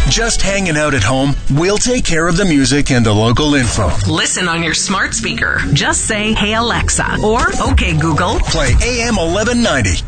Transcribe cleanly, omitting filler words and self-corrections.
Just hanging out at home? We'll take care of the music and the local info. Listen on your smart speaker. Just say, "Hey Alexa," or "Okay Google." Play AM 1190